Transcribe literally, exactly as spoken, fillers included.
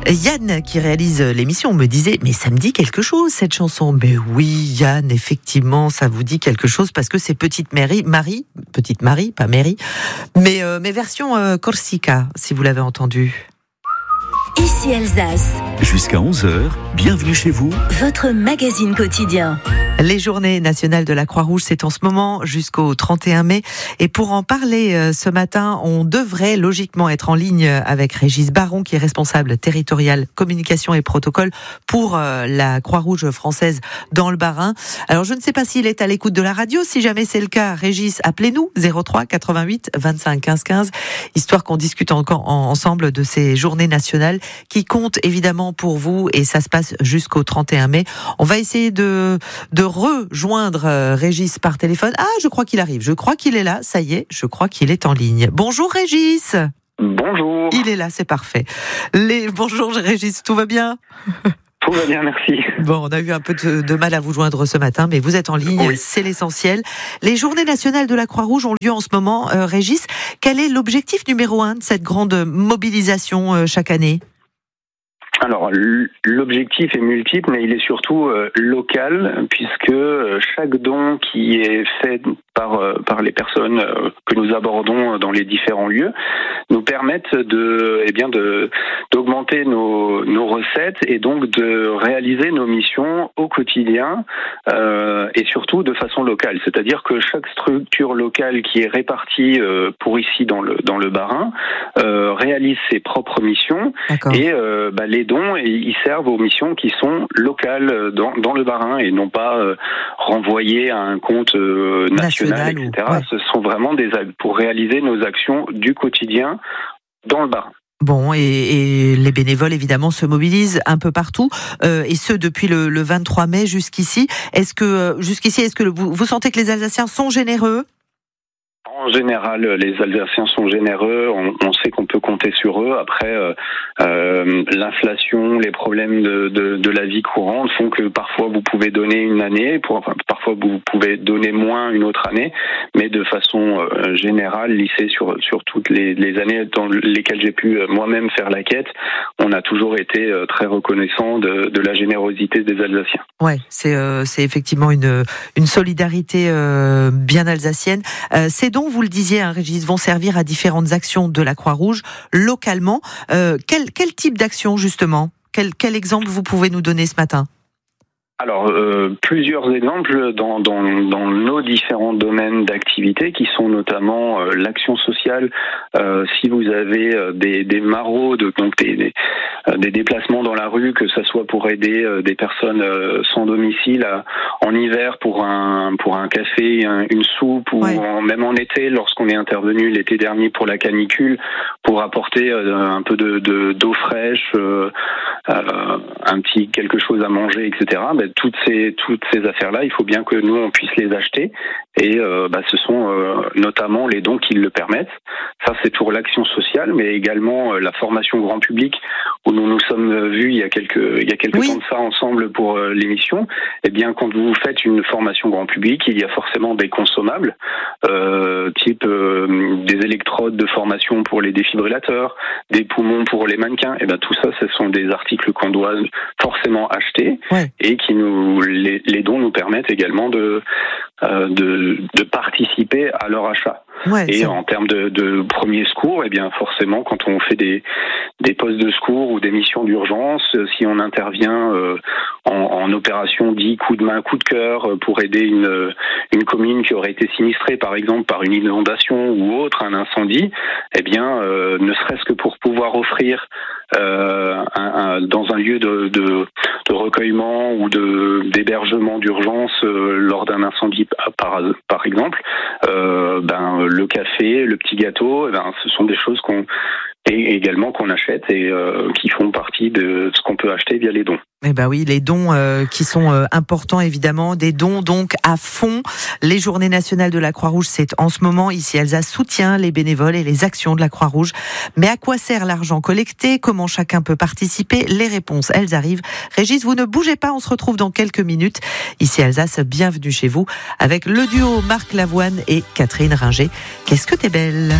Yann, qui réalise l'émission, me disait « Mais ça me dit quelque chose, cette chanson !» Mais oui, Yann, effectivement, ça vous dit quelque chose parce que c'est Petite Marie, Marie Petite Marie, pas Mary, mais, euh, mais version euh, Corsica, si vous l'avez entendu. Ici Alsace. Jusqu'à onze heures, bienvenue chez vous. Votre magazine quotidien. Les journées nationales de la Croix-Rouge, c'est en ce moment jusqu'au trente et un mai. Et pour en parler euh, ce matin, on devrait logiquement être en ligne avec Régis Baron, qui est responsable territorial communication et protocole pour euh, la Croix-Rouge française dans le Bas-Rhin. Alors je ne sais pas s'il est à l'écoute de la radio. Si jamais c'est le cas, Régis, appelez-nous zéro trois quatre-vingt-huit vingt-cinq quinze quinze, histoire qu'on discute encore ensemble de ces journées nationales qui comptent évidemment pour vous, et ça se passe jusqu'au trente et un mai. On va essayer de, de rejoindre euh, Régis par téléphone. Ah, je crois qu'il arrive, je crois qu'il est là, ça y est, je crois qu'il est en ligne. Bonjour Régis. Bonjour. Il est là, c'est parfait. Les... Bonjour Régis, tout va bien ? Tout va bien, merci. Bon, on a eu un peu de, de mal à vous joindre ce matin, mais vous êtes en ligne, oui. C'est l'essentiel. Les journées nationales de la Croix-Rouge ont lieu en ce moment. Euh, Régis, quel est l'objectif numéro un de cette grande mobilisation euh, chaque année ? Alors, l'objectif est multiple, mais il est surtout euh, local, puisque euh, chaque don qui est fait par euh, par les personnes euh, que nous abordons dans les différents lieux nous permettent de eh bien de d'augmenter nos nos recettes et donc de réaliser nos missions au quotidien euh, et surtout de façon locale. C'est-à-dire que chaque structure locale qui est répartie euh, pour ici dans le dans le Bas-Rhin euh, réalise ses propres missions. D'accord. Et euh, bah, les dons et ils servent aux missions qui sont locales dans dans le Bas-Rhin et non pas euh, renvoyés à un compte euh, national. National, et cetera. Ouais. Ce sont vraiment des pour réaliser nos actions du quotidien dans le Bas-Rhin. Bon, et, et les bénévoles évidemment se mobilisent un peu partout, euh, et ce depuis le, le vingt-trois mai jusqu'ici. Est-ce que jusqu'ici, est-ce que le, vous, vous sentez que les Alsaciens sont généreux ? En général, les Alsaciens sont généreux. On, on sait qu'on peut compter sur eux. Après, euh, euh, l'inflation, les problèmes de, de, de la vie courante font que parfois vous pouvez donner une année, pour, enfin, parfois vous pouvez donner moins une autre année, mais de façon euh, générale, lissée sur sur toutes les, les années dans lesquelles j'ai pu euh, moi-même faire la quête, on a toujours été euh, très reconnaissant de, de la générosité des Alsaciens. Ouais, c'est euh, c'est effectivement une une solidarité euh, bien alsacienne. Euh, ces dons, vous le disiez, hein, Régis, vont servir à différentes actions de la Croix-Rouge localement. Euh, quel, quel type d'action, justement ? Quel, quel exemple vous pouvez nous donner ce matin ? Alors, euh, plusieurs exemples dans, dans, dans nos différents domaines d'activité qui sont notamment euh, l'action sociale. Euh, si vous avez euh, des, des maraudes, donc des, des, euh, des déplacements dans la rue, que ça soit pour aider euh, des personnes euh, sans domicile à, en hiver pour un pour un café, un, une soupe, ou ouais. en, même en été, lorsqu'on est intervenu l'été dernier pour la canicule, pour apporter euh, un peu de, de d'eau fraîche, euh, euh, un petit quelque chose à manger, et cetera. Ben, toutes ces toutes ces affaires-là, il faut bien que nous on puisse les acheter, et euh, bah, ce sont euh, notamment les dons qui le permettent. Ça, c'est pour l'action sociale, mais également euh, la formation grand public, où nous nous sommes vus il y a quelques il y a quelques oui. temps de ça ensemble pour euh, l'émission. Eh bien, quand vous faites une formation grand public, il y a forcément des consommables, euh, type euh, des électrodes de formation pour les défibrillateurs, des poumons pour les mannequins. Et ben tout ça, ce sont des articles qu'on doit forcément acheter, ouais. et qui nous les, les dons nous permettent également de euh, de, de participer à leur achat. Ouais, et en termes de, de premier secours, eh bien forcément, quand on fait des des postes de secours ou des missions d'urgence, si on intervient euh, en, en opération dit coup de main, coup de cœur, pour aider une une commune qui aurait été sinistrée, par exemple par une inondation ou autre, un incendie, eh bien euh, ne serait-ce que pour pouvoir offrir euh, un, un, dans un lieu de, de de recueillement ou de d'hébergement d'urgence euh, lors d'un incendie, par par exemple, euh, ben le café, le petit gâteau, ben ce sont des choses qu'on et également qu'on achète et euh, qui font partie de ce qu'on peut acheter via les dons. Eh ben oui, les dons euh, qui sont euh, importants évidemment, des dons donc à fond. Les Journées nationales de la Croix-Rouge, c'est en ce moment ici. Alsace soutient les bénévoles et les actions de la Croix-Rouge. Mais à quoi sert l'argent collecté ? Comment chacun peut participer ? Les réponses, elles arrivent. Régis, vous ne bougez pas, on se retrouve dans quelques minutes. Ici Alsace, bienvenue chez vous avec le duo Marc Lavoine et Catherine Ringer. Qu'est-ce que t'es belle ?